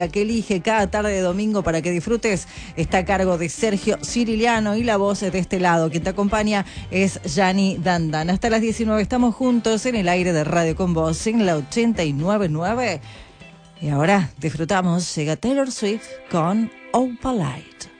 que elige cada tarde de domingo para que disfrutes está a cargo de Sergio Ciriliano y la voz de este lado. Quien te acompaña es Yani Dandan. Hasta las 19 estamos juntos en el aire de Radio Con Vos en la 89.9. Y ahora disfrutamos, llega Taylor Swift con Opalite.